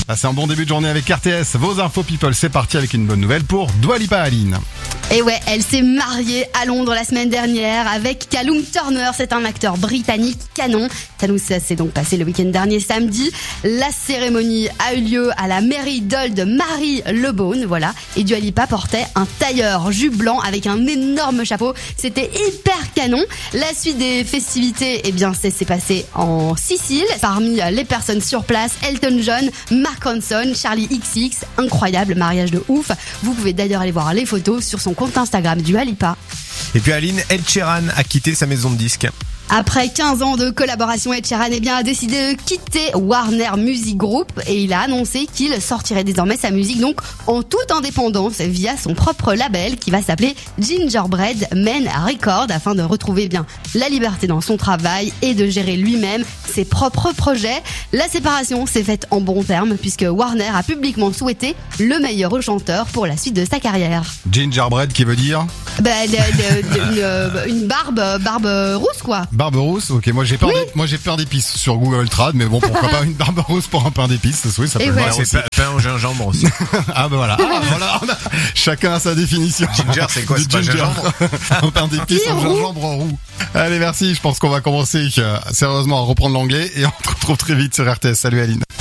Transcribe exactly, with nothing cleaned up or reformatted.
Passez un bon début de journée avec R T S. Vos infos people, c'est parti avec une bonne nouvelle pour Dua Lipa, Aline. Et ouais, elle s'est mariée à Londres la semaine dernière avec Callum Turner. C'est un acteur britannique canon. Ça nous s'est donc passé le week-end dernier samedi. La cérémonie a eu lieu à la mairie d'Old de Marie Le Beaune, voilà. Et Dua Lipa portait un tailleur jus blanc avec un énorme chapeau. C'était hyper canon. La suite des festivités, eh bien, c'est s'est passé en Sicile. Parmi les personnes sur place, Elton John, Mark Ronson, Charlie X C X. Incroyable mariage de ouf. Vous pouvez d'ailleurs aller voir les photos sur son compte Instagram Dua Lipa. Et puis Aline, Ed Sheeran a quitté sa maison de disques. Après quinze ans de collaboration, Ed Sheeran eh bien, a décidé de quitter Warner Music Group et il a annoncé qu'il sortirait désormais sa musique donc en toute indépendance via son propre label qui va s'appeler Gingerbread Men Records afin de retrouver bien la liberté dans son travail et de gérer lui-même ses propres projets. La séparation s'est faite en bons termes puisque Warner a publiquement souhaité le meilleur au chanteur pour la suite de sa carrière. Gingerbread qui veut dire bah, de, de, de, une, une barbe, barbe rousse quoi. Barbe rousse, ok. Moi j'ai peur, oui. des, moi j'ai peur d'épices sur Google Trad, mais bon pourquoi pas une barbe rousse pour un pain d'épices, oui ça peut le ouais. faire C'est aussi. pain au gingembre aussi. Ah ben voilà, ah, voilà on a, chacun a sa définition. Ginger c'est quoi? C'est pas gingembre. Un pain d'épices au gingembre roux. Allez merci, je pense qu'on va commencer euh, sérieusement à reprendre l'anglais et on se retrouve très vite sur R T S. Salut Aline.